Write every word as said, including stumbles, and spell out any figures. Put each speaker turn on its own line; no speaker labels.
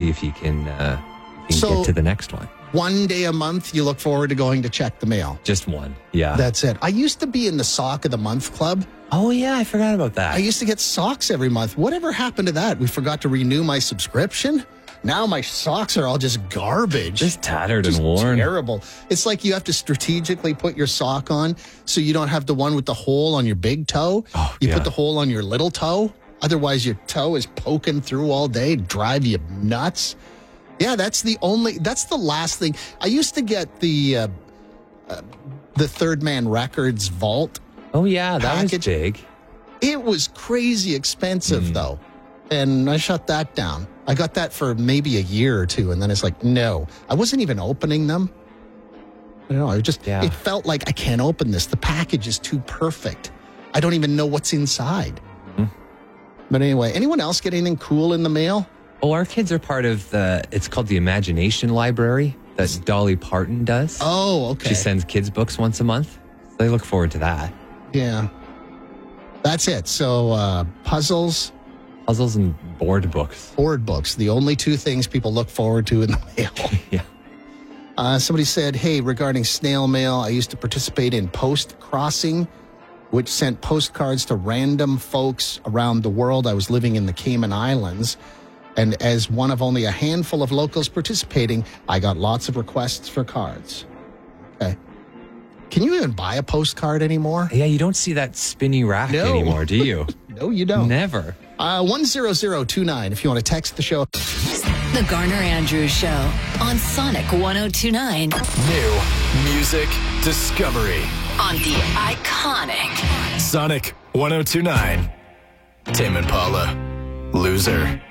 see if you can, uh, you can
So-
get to the next one.
One day a month, you look forward to going to check the mail.
Just one. Yeah.
That's it. I used to be in the Sock of the Month Club.
oh, yeah. I forgot about that.
I used to get socks every month. Whatever happened to that? We forgot to renew my subscription. Now my socks are all just garbage.
Just tattered
Just
and worn.
terrible. It's like you have to strategically put your sock on so you don't have the one with the hole on your big toe.
Oh,
you
yeah.
put the hole on your little toe. Otherwise, your toe is poking through all day, drive you nuts. Yeah, that's the only, that's the last thing. I used to get the, uh, uh, the Third Man Records vault.
Oh, yeah. That was
Package.
big.
It was crazy expensive,
Mm.
though. And I shut that down. I got that for maybe a year or two. And then it's like, no, I wasn't even opening them. I don't know. I just,
Yeah.
it felt like I can't open this. The package is too perfect. I don't even know what's inside.
Mm.
But anyway, anyone else get anything cool in the mail?
Oh, our kids are part of the, it's called the Imagination Library that Dolly Parton does.
Oh, okay.
She sends kids books once a month. They look forward to that.
Yeah. That's it. So, uh, puzzles,
Puzzles and board books.
board books, the only two things people look forward to in the mail.
Yeah.
Uh, somebody said, hey, regarding snail mail, I used to participate in Post Crossing, which sent postcards to random folks around the world. I was living in the Cayman Islands. And as one of only a handful of locals participating, I got lots of requests for cards. Okay. Can you even buy a postcard anymore?
Yeah, you don't see that spinny rack
No.
anymore, do you?
No, you don't.
Never.
Uh, one zero zero two nine if you want to text the show.
The Garner Andrews Show on Sonic one oh two point nine
New music discovery.
on the iconic
Sonic one oh two point nine. Tame Impala. Loser.